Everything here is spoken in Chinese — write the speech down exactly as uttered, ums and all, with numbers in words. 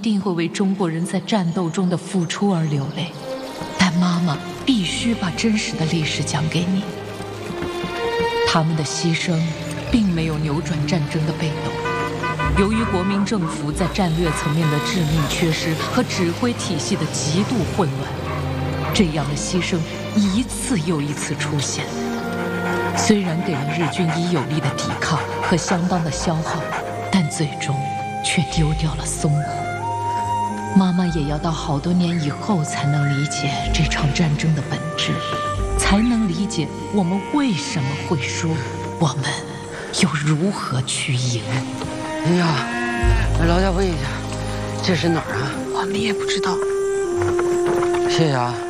定会为中国人在战斗中的付出而流泪，但妈妈必须把真实的历史讲给你。他们的牺牲并没有扭转战争的被动。由于国民政府在战略层面的致命缺失和指挥体系的极度混乱，这样的牺牲一次又一次出现。虽然给了日军以有力的抵抗和相当的消耗，但最终却丢掉了淞沪。妈妈也要到好多年以后才能理解这场战争的本质，才能理解我们为什么会输，我们又如何去赢。 哎呀，劳驾问一下，这是哪儿啊？ 我们也不知道。 谢谢啊。